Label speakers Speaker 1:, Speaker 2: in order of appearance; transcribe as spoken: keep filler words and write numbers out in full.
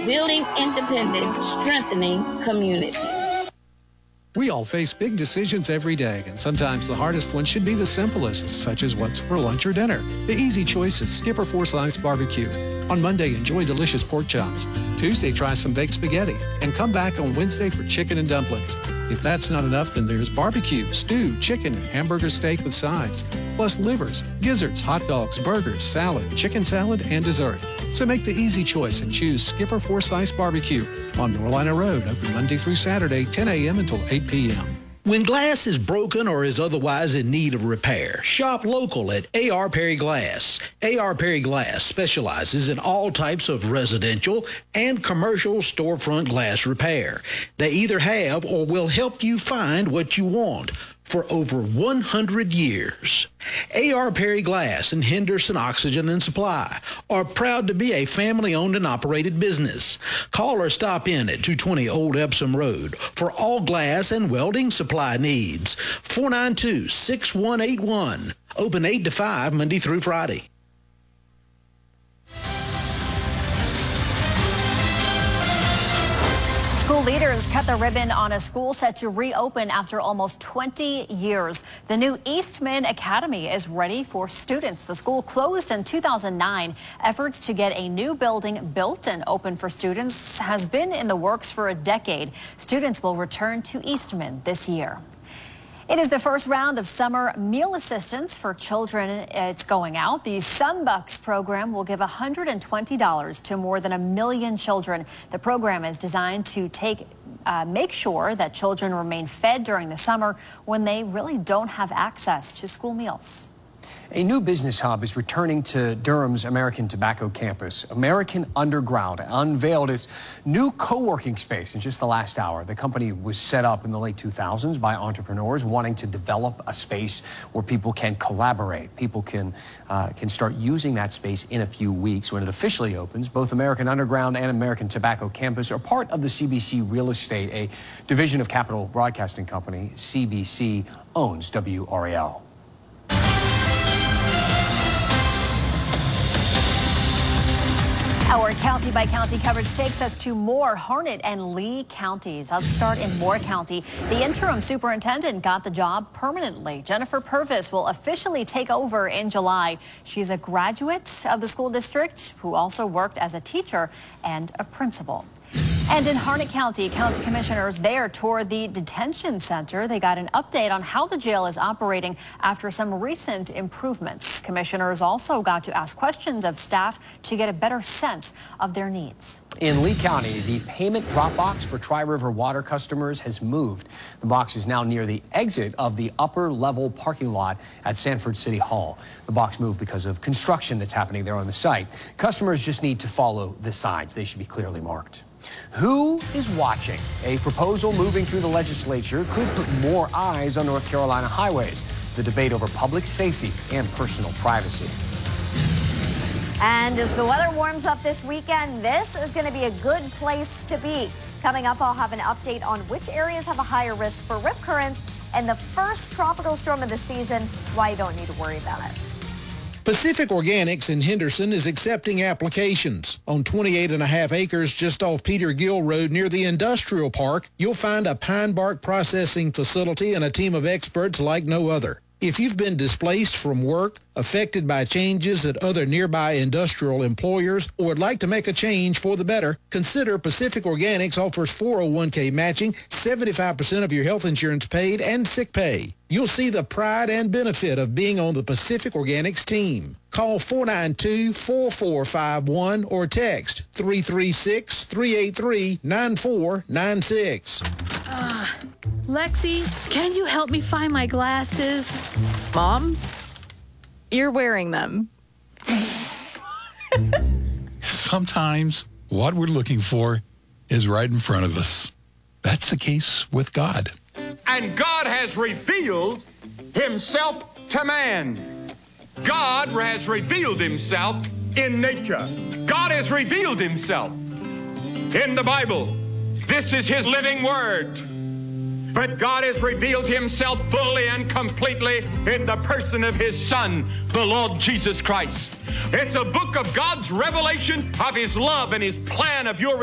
Speaker 1: building independence, strengthening community.
Speaker 2: We all face big decisions every day, and sometimes the hardest one should be the simplest, such as what's for lunch or dinner. The easy choice is Skipper four-Slice Barbecue. On Monday, enjoy delicious pork chops. Tuesday, try some baked spaghetti. And come back on Wednesday for chicken and dumplings. If that's not enough, then there's barbecue, stew, chicken, and hamburger steak with sides, plus livers, gizzards, hot dogs, burgers, salad, chicken salad, and dessert. So make the easy choice and choose Skipper four-Slice Barbecue on Norlina Road, open Monday through Saturday, ten a.m. until eight p.m.
Speaker 3: When glass is broken or is otherwise in need of repair, shop local at A R. Perry Glass. A R. Perry Glass specializes in all types of residential and commercial storefront glass repair. They either have or will help you find what you want for over one hundred years. A R. Perry Glass and Henderson Oxygen and Supply are proud to be a family-owned and operated business. Call or stop in at two twenty Old Epsom Road for all glass and welding supply needs. four nine two, six one eight one. Open eight to five Monday through Friday.
Speaker 4: School leaders cut the ribbon on a school set to reopen after almost twenty years. The new Eastman Academy is ready for students. The school closed in two thousand nine. Efforts to get a new building built and open for students has been in the works for a decade. Students will return to Eastman this year. It is the first round of summer meal assistance for children. It's going out. The Sunbucks program will give one hundred twenty dollars to more than a million children. The program is designed to take uh, make sure that children remain fed during the summer when they really don't have access to school meals.
Speaker 5: A new business hub is returning to Durham's American Tobacco campus. American Underground unveiled its new co-working space in just the last hour. The company was set up in the late two thousands by entrepreneurs wanting to develop a space where people can collaborate. People can, uh, can start using that space in a few weeks when it officially opens. Both American Underground and American Tobacco campus are part of the C B C Real Estate, a division of Capital Broadcasting Company. C B C owns W R A L.
Speaker 4: Our county-by-county coverage takes us to Moore, Harnett, and Lee counties. I'll start in Moore County. The interim superintendent got the job permanently. Jennifer Purvis will officially take over in July. She's a graduate of the school district who also worked as a teacher and a principal. And in Harnett County, county commissioners there toured the detention center. They got an update on how the jail is operating after some recent improvements. Commissioners also got to ask questions of staff to get a better sense of their needs.
Speaker 5: In Lee County, the payment drop box for Tri-River Water customers has moved. The box is now near the exit of the upper level parking lot at Sanford City Hall. The box moved because of construction that's happening there on the site. Customers just need to follow the signs. They should be clearly marked. Who is watching? A proposal moving through the legislature could put more eyes on North Carolina highways. The debate over public safety and personal privacy.
Speaker 6: And as the weather warms up this weekend, this is going to be a good place to be. Coming up, I'll have an update on which areas have a higher risk for rip currents and the first tropical storm of the season, why you don't need to worry about it.
Speaker 3: Pacific Organics in Henderson is accepting applications. On twenty-eight and a half acres just off Peter Gill Road near the industrial park, you'll find a pine bark processing facility and a team of experts like no other. If you've been displaced from work, affected by changes at other nearby industrial employers, or would like to make a change for the better, consider Pacific Organics offers four oh one k matching, seventy-five percent of your health insurance paid, and sick pay. You'll see the pride and benefit of being on the Pacific Organics team. Call four nine two, four four five one or text three three six, three eight three, nine four nine six.
Speaker 7: Uh, Lexi, can you help me find my glasses? Mom, you're wearing them.
Speaker 8: Sometimes what we're looking for is right in front of us. That's the case with God.
Speaker 9: And God has revealed himself to man. God has revealed himself in nature. God has revealed himself in the Bible. This is his living word. But God has revealed himself fully and completely in the person of his Son, the Lord Jesus Christ. It's a book of God's revelation of his love and his plan of your